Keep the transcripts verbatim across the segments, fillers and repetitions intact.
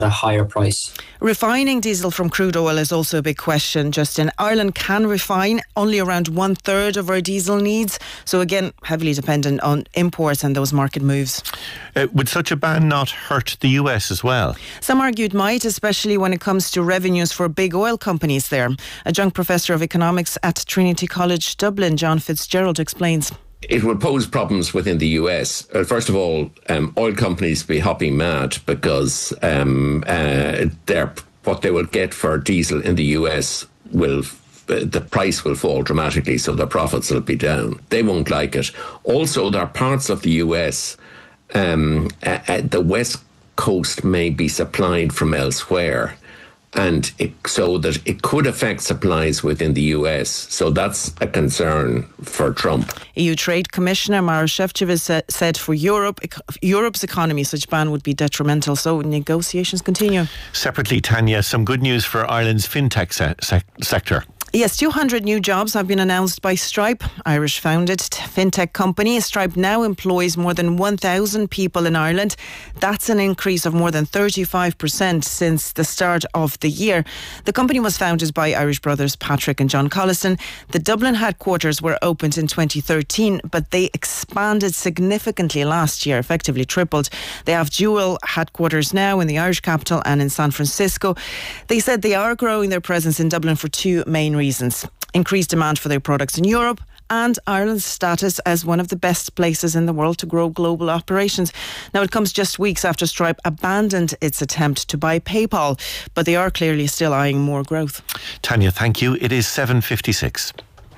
a higher price. Refining diesel from crude oil is also a big question, Justin. Ireland can refine only around one third of our diesel needs, so again heavily dependent on imports and those market moves. Uh, would such a ban not hurt the U S as well? Some argue it might, especially when it comes to revenues for big oil companies there. Adjunct Professor of Economics at Trinity College Dublin, John Fitzgerald, explains. It will pose problems within the U S. Uh, first of all, um, oil companies be hopping mad because um, uh, they're, what they will get for diesel in the U S will uh, the price will fall dramatically, so their profits will be down. They won't like it. Also, there are parts of the U S, um, uh, uh, the West Coast may be supplied from elsewhere, and it, so that it could affect supplies within the U S. So that's a concern for Trump. E U Trade Commissioner Maroš Šefčovič said for Europe, Europe's economy, such ban would be detrimental. So negotiations continue. Separately, Tanya, some good news for Ireland's fintech se- se- sector. Yes, two hundred new jobs have been announced by Stripe, Irish-founded fintech company. Stripe now employs more than one thousand people in Ireland. That's an increase of more than thirty-five percent since the start of the year. The company was founded by Irish brothers Patrick and John Collison. The Dublin headquarters were opened in twenty thirteen, but they expanded significantly last year, effectively tripled. They have dual headquarters now in the Irish capital and in San Francisco. They said they are growing their presence in Dublin for two main reasons. reasons. Increased demand for their products in Europe and Ireland's status as one of the best places in the world to grow global operations. Now, it comes just weeks after Stripe abandoned its attempt to buy PayPal, but they are clearly still eyeing more growth. Tanya, thank you. It is seven fifty-six.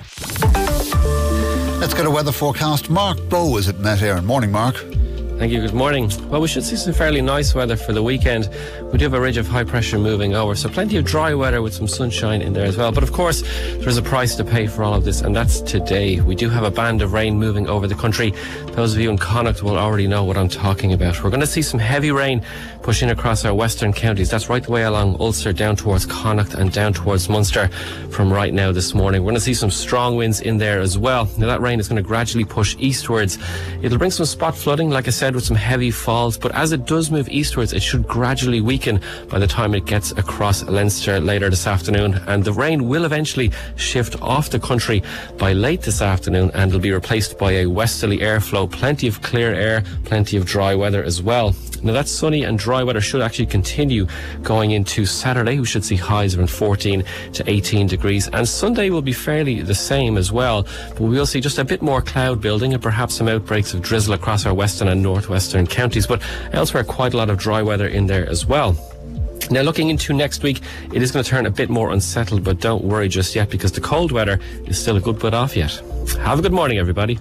Let's get a weather forecast. Mark Bowe is at Met Éireann. Morning, Mark. Thank you. Good morning. Well, we should see some fairly nice weather for the weekend. We do have a ridge of high pressure moving over, so plenty of dry weather with some sunshine in there as well. But of course, there's a price to pay for all of this, and that's today. We do have a band of rain moving over the country. Those of you in Connacht will already know what I'm talking about. We're going to see some heavy rain pushing across our western counties. That's right the way along Ulster, down towards Connacht and down towards Munster from right now this morning. We're going to see some strong winds in there as well. Now, that rain is going to gradually push eastwards. It'll bring some spot flooding, like I said, with some heavy falls, but as it does move eastwards, it should gradually weaken by the time it gets across Leinster later this afternoon, and the rain will eventually shift off the country by late this afternoon, and it'll be replaced by a westerly airflow. Plenty of clear air, plenty of dry weather as well. Now, that sunny and dry weather should actually continue going into Saturday. We should see highs around fourteen to eighteen degrees, and Sunday will be fairly the same as well, but we will see just a bit more cloud building and perhaps some outbreaks of drizzle across our western and northwestern counties, but elsewhere quite a lot of dry weather in there as well. Now, looking into next week, it is going to turn a bit more unsettled, but don't worry just yet, because the cold weather is still a good bit off yet. Have a good morning, everybody.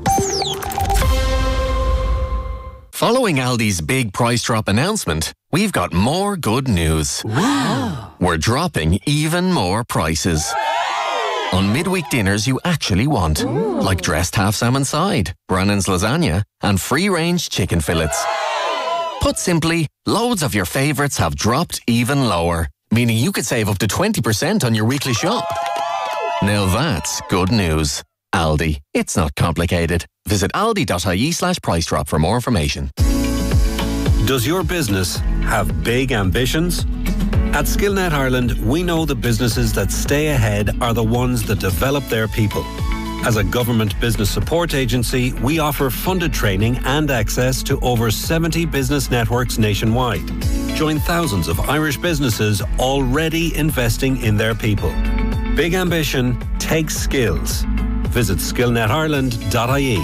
Following Aldi's big price drop announcement, we've got more good news. Wow. We're dropping even more prices on midweek dinners you actually want. Ooh. Like dressed half salmon side, Brennan's lasagna, and free-range chicken fillets. Put simply, loads of your favourites have dropped even lower, meaning you could save up to twenty percent on your weekly shop. Now that's good news. Aldi. It's not complicated. Visit aldi.ie slash price drop for more information. Does your business have big ambitions? At Skillnet Ireland, we know the businesses that stay ahead are the ones that develop their people. As a government business support agency, we offer funded training and access to over seventy business networks nationwide. Join thousands of Irish businesses already investing in their people. Big ambition takes skills. Visit skillnet ireland dot I E.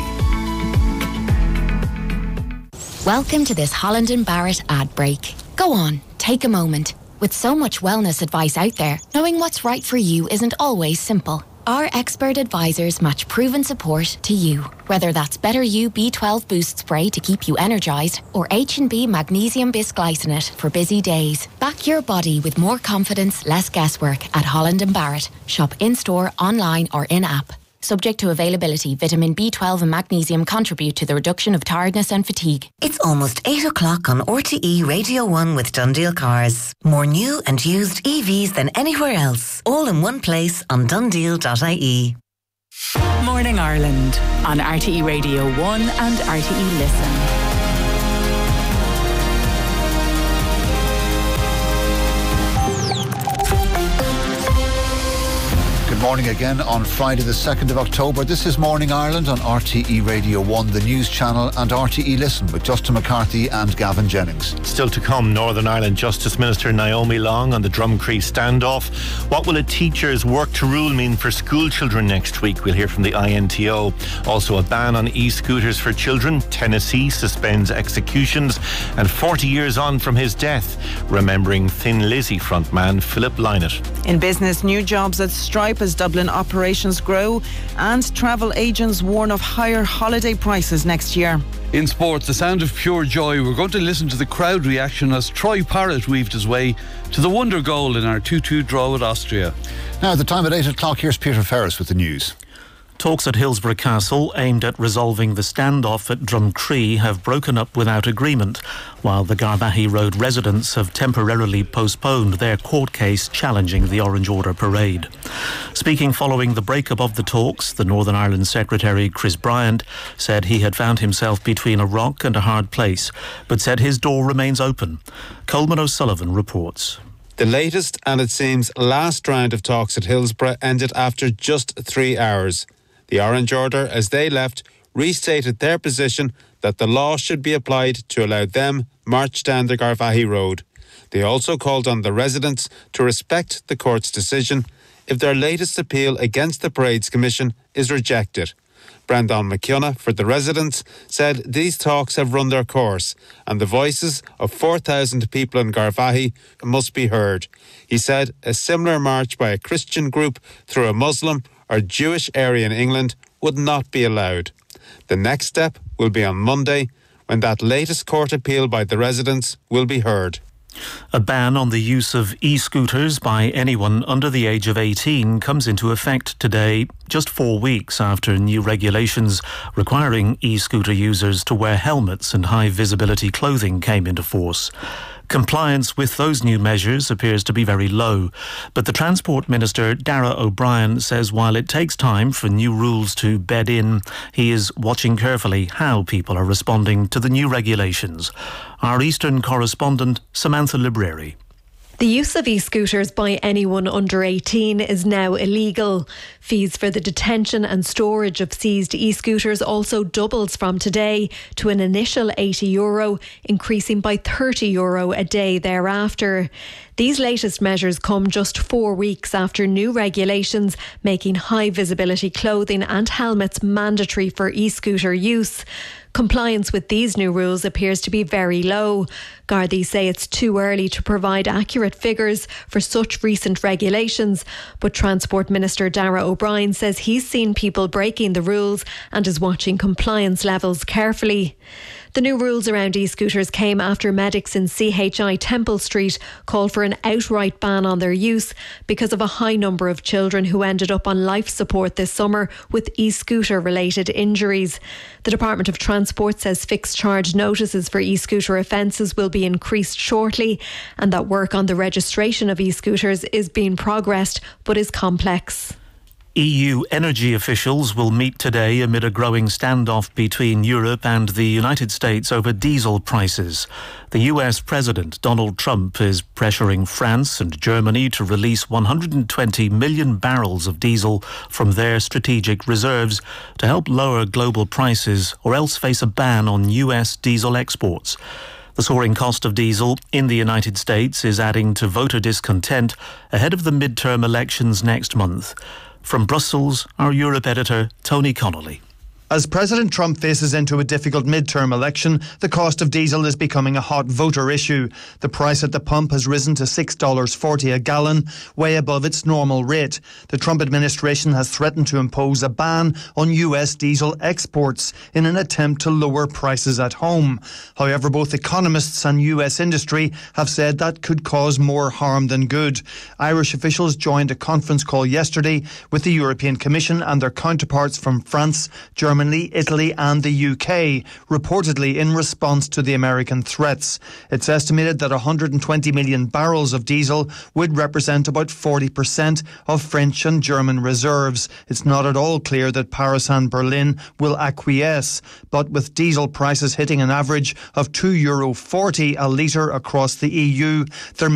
Welcome to this Holland and Barrett ad break. Go on, take a moment. With so much wellness advice out there, knowing what's right for you isn't always simple. Our expert advisors match proven support to you. Whether that's Better You B twelve Boost Spray to keep you energised, or H and B Magnesium Bisglycinate for busy days. Back your body with more confidence, less guesswork at Holland and Barrett. Shop in-store, online or in-app. Subject to availability, vitamin B twelve and magnesium contribute to the reduction of tiredness and fatigue. It's almost eight o'clock on R T E Radio one with Dundeel Cars. More new and used E Vs than anywhere else. All in one place on dundeel dot I E. Morning Ireland on R T E Radio one and R T E Listen. morning again on Friday the second of October. This is Morning Ireland on R T E Radio one, the news channel, and R T E Listen with Justin McCarthy and Gavin Jennings. Still to come, Northern Ireland Justice Minister Naomi Long on the Drumcree standoff. What will a teacher's work to rule mean for school children next week? We'll hear from the I N T O. Also a ban on e-scooters for children. Tennessee suspends executions. And forty years on from his death, remembering Thin Lizzy frontman Philip Lynott. In business, new jobs at Stripe as Dublin operations grow, and travel agents warn of higher holiday prices next year. In sports, the sound of pure joy. We're going to listen to the crowd reaction as Troy Parrott weaved his way to the wonder goal in our two two draw with Austria. Now, at the time at eight o'clock, here's Peter Ferris with the news. Talks at Hillsborough Castle aimed at resolving the standoff at Drumcree have broken up without agreement, while the Garvaghey Road residents have temporarily postponed their court case challenging the Orange Order parade. Speaking following the breakup of the talks, the Northern Ireland Secretary Chris Bryant said he had found himself between a rock and a hard place, but said his door remains open. Coleman O'Sullivan reports. The latest and it seems last round of talks at Hillsborough ended after just three hours. The Orange Order, as they left, restated their position that the law should be applied to allow them march down the Garvaghey Road. They also called on the residents to respect the court's decision if their latest appeal against the Parades Commission is rejected. Brandon McKenna, for the residents, said these talks have run their course and the voices of four thousand people in Garvaghey must be heard. He said a similar march by a Christian group through a Muslim or Jewish area in England would not be allowed. The next step will be on Monday, when that latest court appeal by the residents will be heard. A ban on the use of e-scooters by anyone under the age of eighteen comes into effect today, just four weeks after new regulations requiring e-scooter users to wear helmets and high-visibility clothing came into force. Compliance with those new measures appears to be very low, but the Transport Minister, Darragh O'Brien, says while it takes time for new rules to bed in, he is watching carefully how people are responding to the new regulations. Our Eastern correspondent, Samantha Libreri. The use of e-scooters by anyone under eighteen is now illegal. Fees for the detention and storage of seized e-scooters also doubles from today to an initial eighty euro, increasing by thirty euro a day thereafter. These latest measures come just four weeks after new regulations making high visibility clothing and helmets mandatory for e-scooter use. Compliance with these new rules appears to be very low. Gardaí say it's too early to provide accurate figures for such recent regulations, but Transport Minister Darragh O'Brien says he's seen people breaking the rules and is watching compliance levels carefully. The new rules around e-scooters came after medics in C H I Temple Street called for an outright ban on their use because of a high number of children who ended up on life support this summer with e-scooter related injuries. The Department of Transport says fixed charge notices for e-scooter offences will be increased shortly, and that work on the registration of e-scooters is being progressed but is complex. E U energy officials will meet today amid a growing standoff between Europe and the United States over diesel prices. The U S President Donald Trump is pressuring France and Germany to release one hundred twenty million barrels of diesel from their strategic reserves to help lower global prices, or else face a ban on U S diesel exports. The soaring cost of diesel in the United States is adding to voter discontent ahead of the midterm elections next month. From Brussels, our Europe editor, Tony Connolly. As President Trump faces into a difficult midterm election, the cost of diesel is becoming a hot voter issue. The price at the pump has risen to six dollars forty a gallon, way above its normal rate. The Trump administration has threatened to impose a ban on U S diesel exports in an attempt to lower prices at home. However, both economists and U S industry have said that could cause more harm than good. Irish officials joined a conference call yesterday with the European Commission and their counterparts from France, Germany, Germany, Italy and the U K, reportedly in response to the American threats. It's estimated that one hundred twenty million barrels of diesel would represent about forty percent of French and German reserves. It's not at all clear that Paris and Berlin will acquiesce, but with diesel prices hitting an average of two euro forty a litre across the E U, there